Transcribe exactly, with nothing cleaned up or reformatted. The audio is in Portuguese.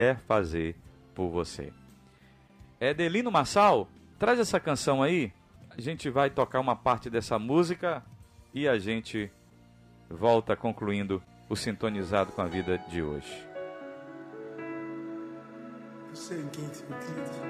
quer fazer por você. Edelino Marçal, traz essa canção aí. A gente vai tocar uma parte dessa música e a gente volta concluindo o Sintonizado com a Vida de hoje. Você é quente, meu querido.